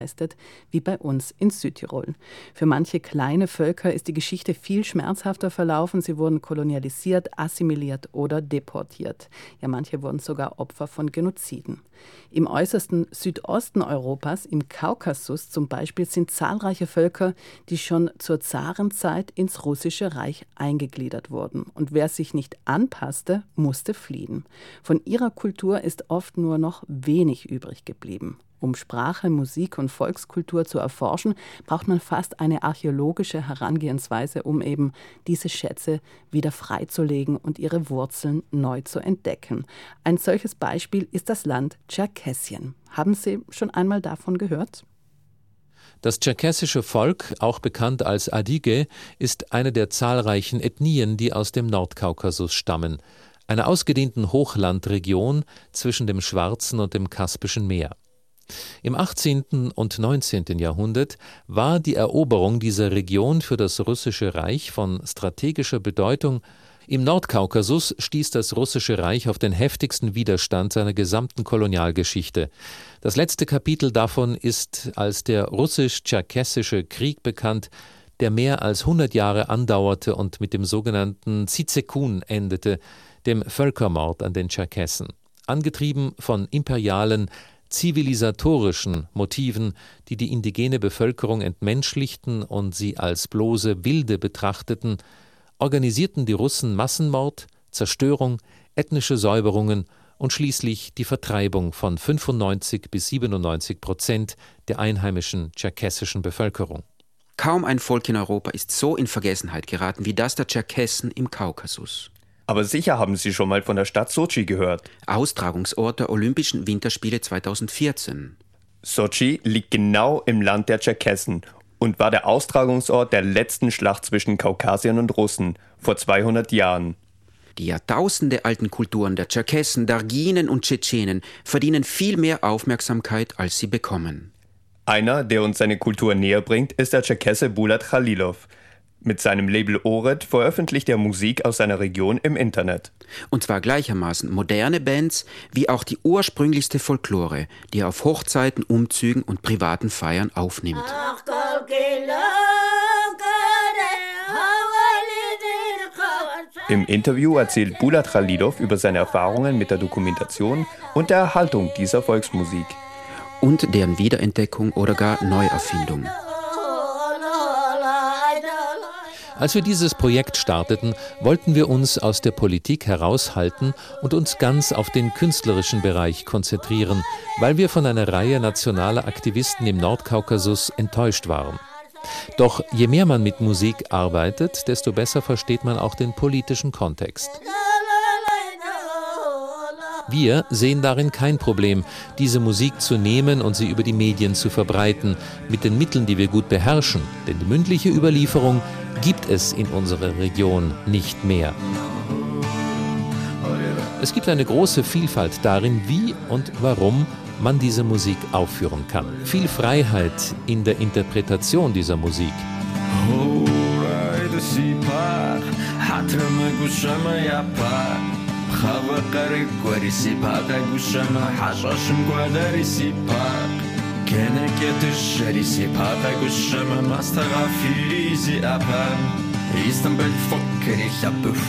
wie bei uns in Südtirol. Für manche kleine Völker ist die Geschichte viel schmerzhafter verlaufen. Sie wurden kolonialisiert, assimiliert oder deportiert. Ja, manche wurden sogar Opfer von Genoziden. Im äußersten Südosten Europas, im Kaukasus zum Beispiel, sind zahlreiche Völker, die schon zur Zarenzeit ins Russische Reich eingegliedert wurden. Und wer sich nicht anpasste, musste fliehen. Von ihrer Kultur ist oft nur noch wenig übrig geblieben. Um Sprache, Musik und Volkskultur zu erforschen, braucht man fast eine archäologische Herangehensweise, um eben diese Schätze wieder freizulegen und ihre Wurzeln neu zu entdecken. Ein solches Beispiel ist das Land Tscherkessien. Haben Sie schon einmal davon gehört? Das tscherkessische Volk, auch bekannt als Adige, ist eine der zahlreichen Ethnien, die aus dem Nordkaukasus stammen, einer ausgedehnten Hochlandregion zwischen dem Schwarzen und dem Kaspischen Meer. Im 18. und 19. Jahrhundert war die Eroberung dieser Region für das Russische Reich von strategischer Bedeutung. Im Nordkaukasus stieß das Russische Reich auf den heftigsten Widerstand seiner gesamten Kolonialgeschichte. Das letzte Kapitel davon ist als der Russisch-Tscherkessische Krieg bekannt, der mehr als 100 Jahre andauerte und mit dem sogenannten Zizekun endete, dem Völkermord an den Tscherkessen. Angetrieben von imperialen, zivilisatorischen Motiven, die die indigene Bevölkerung entmenschlichten und sie als bloße Wilde betrachteten, organisierten die Russen Massenmord, Zerstörung, ethnische Säuberungen und schließlich die Vertreibung von 95-97% der einheimischen tscherkessischen Bevölkerung. Kaum ein Volk in Europa ist so in Vergessenheit geraten wie das der Tscherkessen im Kaukasus. Aber sicher haben Sie schon mal von der Stadt Sotschi gehört. Austragungsort der Olympischen Winterspiele 2014. Sotschi liegt genau im Land der Tscherkessen und war der Austragungsort der letzten Schlacht zwischen Kaukasiern und Russen vor 200 Jahren. Die jahrtausendealten Kulturen der Tscherkessen, Darginen und Tschetschenen verdienen viel mehr Aufmerksamkeit, als sie bekommen. Einer, der uns seine Kultur näher bringt, ist der Tscherkesse Bulat Khalilov. Mit seinem Label Ored veröffentlicht er Musik aus seiner Region im Internet. Und zwar gleichermaßen moderne Bands wie auch die ursprünglichste Folklore, die er auf Hochzeiten, Umzügen und privaten Feiern aufnimmt. Im Interview erzählt Bulat Khalilov über seine Erfahrungen mit der Dokumentation und der Erhaltung dieser Volksmusik. Und deren Wiederentdeckung oder gar Neuerfindung. Als wir dieses Projekt starteten, wollten wir uns aus der Politik heraushalten und uns ganz auf den künstlerischen Bereich konzentrieren, weil wir von einer Reihe nationaler Aktivisten im Nordkaukasus enttäuscht waren. Doch je mehr man mit Musik arbeitet, desto besser versteht man auch den politischen Kontext. Wir sehen darin kein Problem, diese Musik zu nehmen und sie über die Medien zu verbreiten, mit den Mitteln, die wir gut beherrschen, denn die mündliche Überlieferung gibt es in unserer Region nicht mehr. Es gibt eine große Vielfalt darin, wie und warum man diese Musik aufführen kann. Viel Freiheit in der Interpretation dieser Musik.